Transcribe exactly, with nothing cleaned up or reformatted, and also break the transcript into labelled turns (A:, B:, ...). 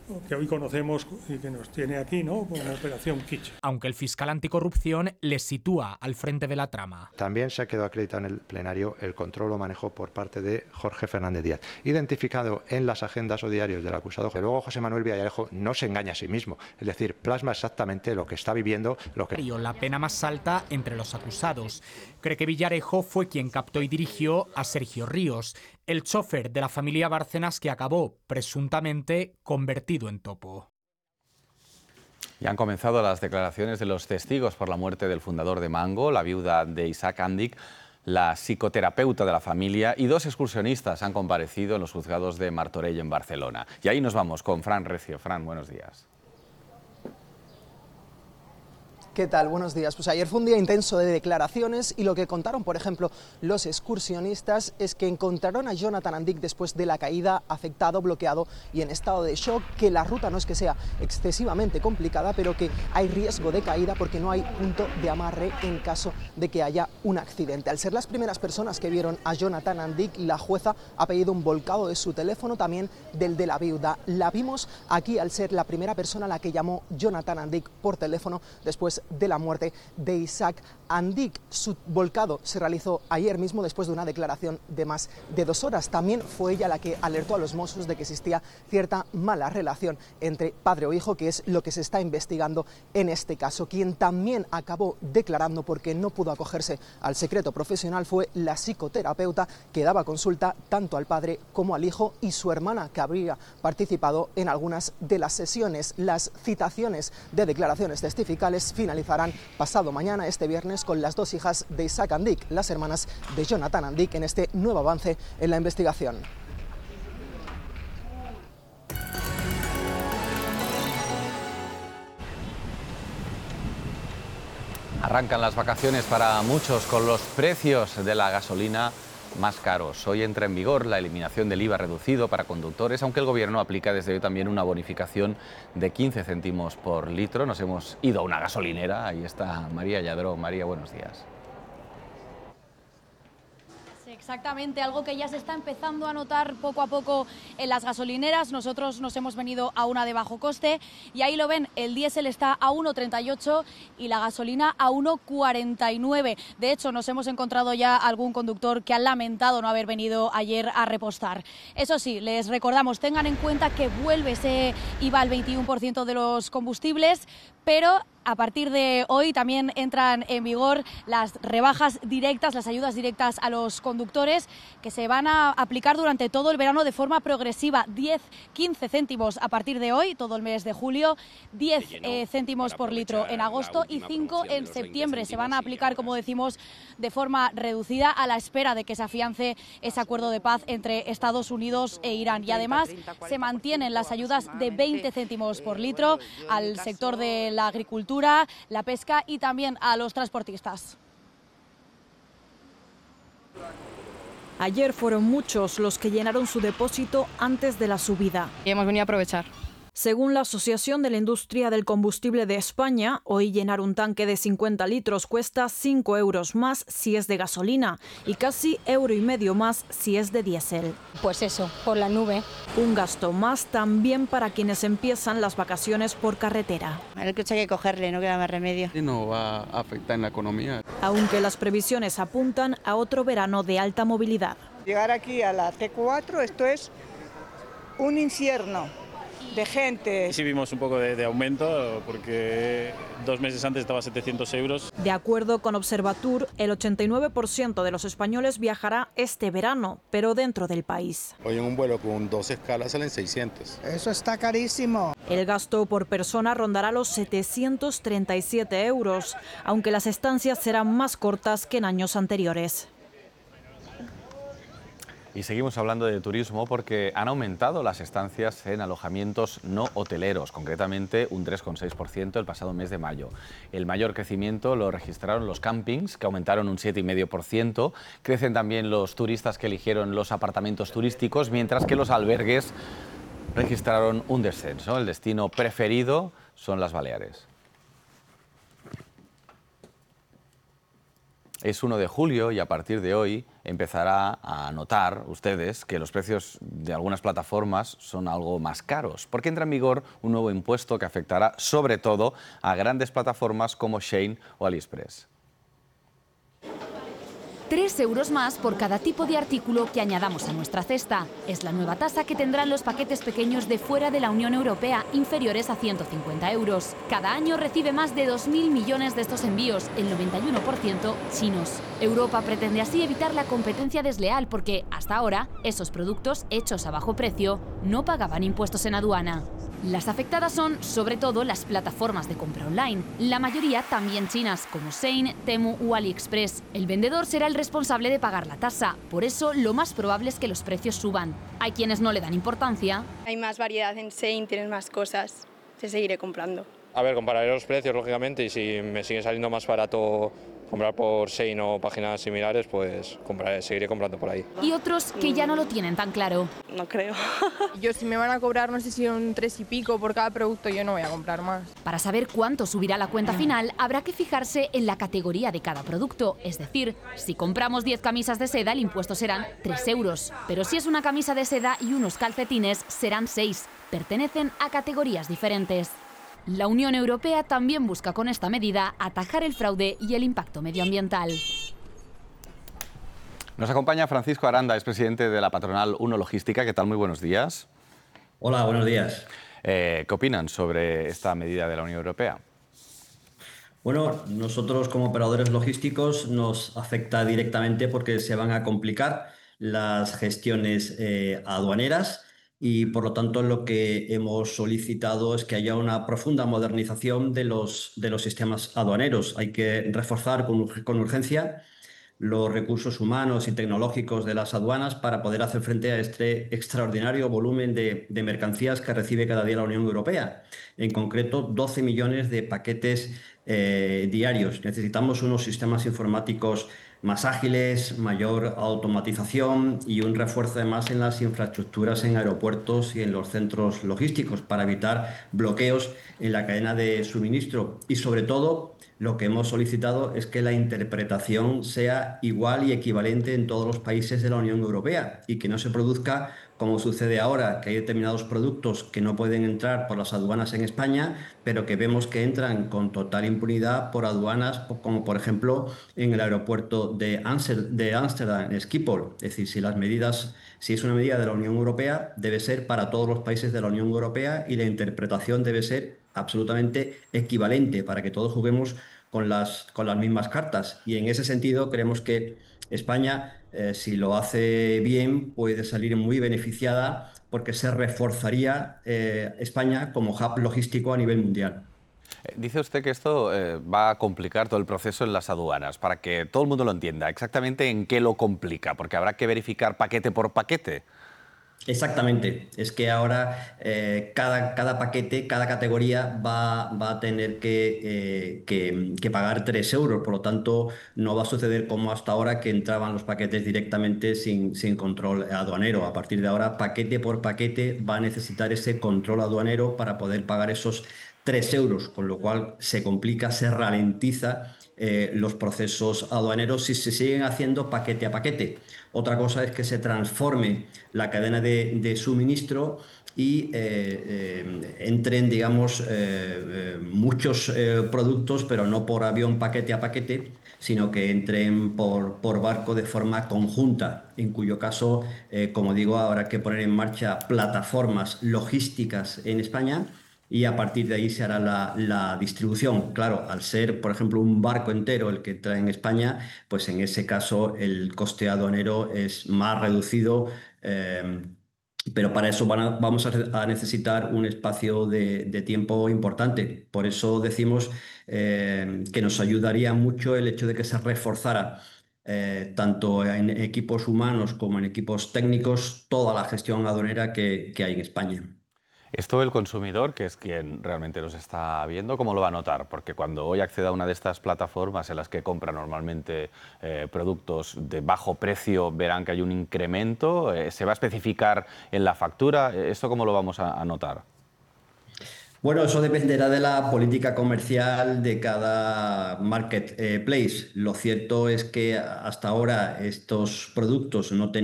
A: que hoy conocemos y que nos tiene aquí, ¿no?, como Operación Kitsch.
B: Aunque el fiscal anticorrupción les sitúa al frente de la trama.
C: También se ha quedado acreditado en el plenario el control o manejo por parte de Jorge Fernández Díaz, identificado en las agendas o diarios del acusado. Luego José Manuel Villarejo no se engaña a sí mismo, es decir, plasma exactamente lo que está viviendo, lo que...
B: La pena más alta entre los acusados. Cree que Villarejo fue quien captó y dirigió a Sergio Ríos, el chofer de la familia Bárcenas que acabó presuntamente convertido en topo.
D: Ya han comenzado las declaraciones de los testigos por la muerte del fundador de Mango, la viuda de Isaac Andic, la psicoterapeuta de la familia y dos excursionistas han comparecido en los juzgados de Martorell en Barcelona. Y ahí nos vamos con Fran Recio. Fran, buenos días.
E: ¿Qué tal? Buenos días. Pues ayer fue un día intenso de declaraciones y lo que contaron, por ejemplo, los excursionistas es que encontraron a Jonathan Andic después de la caída afectado, bloqueado y en estado de shock, que la ruta no es que sea excesivamente complicada, pero que hay riesgo de caída porque no hay punto de amarre en caso de que haya un accidente. Al ser las primeras personas que vieron a Jonathan Andic, la jueza ha pedido un volcado de su teléfono, también del de la viuda. La vimos aquí al ser la primera persona a la que llamó Jonathan Andic por teléfono después de la muerte de Isaac Andic. Su volcado se realizó ayer mismo después de una declaración de más de dos horas. También fue ella la que alertó a los Mossos de que existía cierta mala relación entre padre o hijo, que es lo que se está investigando en este caso. Quien también acabó declarando porque no pudo acogerse al secreto profesional fue la psicoterapeuta que daba consulta tanto al padre como al hijo y su hermana, que habría participado en algunas de las sesiones. Las citaciones de declaraciones testificales finalizarán pasado mañana, este viernes, con las dos hijas de Isaac Andic, las hermanas de Jonathan Andic, en este nuevo avance en la investigación.
D: Arrancan las vacaciones para muchos con los precios de la gasolina más caros. Hoy entra en vigor la eliminación del I V A reducido para conductores, aunque el Gobierno aplica desde hoy también una bonificación de quince céntimos por litro. Nos hemos ido a una gasolinera. Ahí está María Lladró. María, buenos días.
F: Exactamente, algo que ya se está empezando a notar poco a poco en las gasolineras. Nosotros nos hemos venido a una de bajo coste y ahí lo ven, el diésel está a uno treinta y ocho y la gasolina a uno cuarenta y nueve. De hecho, nos hemos encontrado ya algún conductor que ha lamentado no haber venido ayer a repostar. Eso sí, les recordamos, tengan en cuenta que vuelve ese I V A al veintiuno por ciento de los combustibles, pero a partir de hoy también entran en vigor las rebajas directas, las ayudas directas a los conductores, que se van a aplicar durante todo el verano de forma progresiva. diez, quince céntimos a partir de hoy, todo el mes de julio, diez eh, céntimos por litro en agosto y cinco en septiembre. Se van a aplicar, como decimos, de forma reducida a la espera de que se afiance ese acuerdo de paz entre Estados Unidos e Irán. Y además se mantienen las ayudas de veinte céntimos por litro al sector de la agricultura, la pesca y también a los transportistas.
G: Ayer fueron muchos los que llenaron su depósito antes de la subida.
H: Y hemos venido a aprovechar.
G: Según la Asociación de la Industria del Combustible de España, hoy llenar un tanque de cincuenta litros cuesta cinco euros más si es de gasolina y casi euro y medio más si es de diésel.
H: Pues eso, por la nube.
G: Un gasto más también para quienes empiezan las vacaciones por carretera.
I: El coche hay que cogerle, no queda más remedio.
J: Y no va a afectar en la economía.
G: Aunque las previsiones apuntan a otro verano de alta movilidad.
K: Llegar aquí a la T cuatro, esto es un infierno de gente.
L: Sí vimos un poco de, de aumento porque dos meses antes estaba a setecientos euros.
G: De acuerdo con Observatur, el ochenta y nueve por ciento de los españoles viajará este verano, pero dentro del país.
M: Hoy en un vuelo con dos escalas salen seiscientos.
K: Eso está carísimo.
G: El gasto por persona rondará los setecientos treinta y siete euros, aunque las estancias serán más cortas que en años anteriores.
D: Y seguimos hablando de turismo porque han aumentado las estancias en alojamientos no hoteleros, concretamente un tres coma seis por ciento el pasado mes de mayo. El mayor crecimiento lo registraron los campings, que aumentaron un siete coma cinco por ciento. Crecen también los turistas que eligieron los apartamentos turísticos, mientras que los albergues registraron un descenso. El destino preferido son las Baleares. Es uno de julio y a partir de hoy empezará a notar ustedes que los precios de algunas plataformas son algo más caros, porque entra en vigor un nuevo impuesto que afectará sobre todo a grandes plataformas como Shein o AliExpress.
N: Tres euros más por cada tipo de artículo que añadamos a nuestra cesta. Es la nueva tasa que tendrán los paquetes pequeños de fuera de la Unión Europea, inferiores a ciento cincuenta euros. Cada año recibe más de dos mil millones de estos envíos, el noventa y uno por ciento chinos. Europa pretende así evitar la competencia desleal porque, hasta ahora, esos productos hechos a bajo precio no pagaban impuestos en aduana. Las afectadas son, sobre todo, las plataformas de compra online, la mayoría también chinas, como Shein, Temu o AliExpress. El vendedor será el responsable de pagar la tasa, por eso lo más probable es que los precios suban. Hay quienes no le dan importancia.
O: Hay más variedad en Shein, tienes más cosas, te seguiré comprando.
P: A ver, compararé los precios, lógicamente, y si me sigue saliendo más barato comprar por Shein o páginas similares, pues compraré, seguiré comprando por ahí.
N: Y otros que ya no lo tienen tan claro.
O: No creo.
Q: Yo si me van a cobrar, no sé si un tres y pico por cada producto, yo no voy a comprar más.
N: Para saber cuánto subirá la cuenta final, habrá que fijarse en la categoría de cada producto. Es decir, si compramos diez camisas de seda, el impuesto serán tres euros. Pero si es una camisa de seda y unos calcetines, serán seis. Pertenecen a categorías diferentes. La Unión Europea también busca con esta medida atajar el fraude y el impacto medioambiental.
D: Nos acompaña Francisco Aranda, es presidente de la patronal Uno Logística. ¿Qué tal? Muy buenos días.
R: Hola, buenos días.
D: Eh, ¿Qué opinan sobre esta medida de la Unión Europea?
R: Bueno, nosotros como operadores logísticos nos afecta directamente porque se van a complicar las gestiones eh, aduaneras. Y por lo tanto lo que hemos solicitado es que haya una profunda modernización de los, de los sistemas aduaneros. Hay que reforzar con, con urgencia los recursos humanos y tecnológicos de las aduanas para poder hacer frente a este extraordinario volumen de, de mercancías que recibe cada día la Unión Europea. En concreto, doce millones de paquetes eh, diarios. Necesitamos unos sistemas informáticos más ágiles, mayor automatización y un refuerzo además en las infraestructuras en aeropuertos y en los centros logísticos para evitar bloqueos en la cadena de suministro. Y sobre todo, lo que hemos solicitado es que la interpretación sea igual y equivalente en todos los países de la Unión Europea y que no se produzca, como sucede ahora, que hay determinados productos que no pueden entrar por las aduanas en España, pero que vemos que entran con total impunidad por aduanas, como por ejemplo en el aeropuerto de Ámsterdam, en Schiphol. Es decir, si las medidas, si es una medida de la Unión Europea, debe ser para todos los países de la Unión Europea y la interpretación debe ser absolutamente equivalente para que todos juguemos con las, con las mismas cartas. Y en ese sentido creemos que España, eh, si lo hace bien, puede salir muy beneficiada porque se reforzaría eh, España como hub logístico a nivel mundial.
D: Dice usted que esto eh, va a complicar todo el proceso en las aduanas. Para que todo el mundo lo entienda, ¿exactamente en qué lo complica? Porque habrá que verificar paquete por paquete.
R: Exactamente, es que ahora eh, cada, cada paquete, cada categoría va, va a tener que, eh, que, que pagar tres euros, por lo tanto no va a suceder como hasta ahora que entraban los paquetes directamente sin, sin control aduanero. A partir de ahora, paquete por paquete va a necesitar ese control aduanero para poder pagar esos tres euros, con lo cual se complica, se ralentiza eh, los procesos aduaneros si se siguen haciendo paquete a paquete. Otra cosa es que se transforme la cadena de, de suministro y eh, eh, entren, digamos, eh, eh, muchos eh, productos, pero no por avión paquete a paquete, sino que entren por, por barco de forma conjunta, en cuyo caso, eh, como digo, habrá que poner en marcha plataformas logísticas en España y a partir de ahí se hará la, la distribución. Claro, al ser, por ejemplo, un barco entero el que trae en España, pues en ese caso el coste aduanero es más reducido, eh, pero para eso van a, vamos a necesitar un espacio de, de tiempo importante. Por eso decimos eh, que nos ayudaría mucho el hecho de que se reforzara Eh, tanto en equipos humanos como en equipos técnicos, toda la gestión aduanera que, que hay en España.
D: Esto el consumidor, que es quien realmente nos está viendo, ¿cómo lo va a notar? Porque cuando hoy acceda a una de estas plataformas en las que compra normalmente eh, productos de bajo precio, verán que hay un incremento, eh, ¿se va a especificar en la factura? ¿Esto cómo lo vamos a, a notar?
R: Bueno, eso dependerá de la política comercial de cada marketplace. Lo cierto es que hasta ahora estos productos no tenían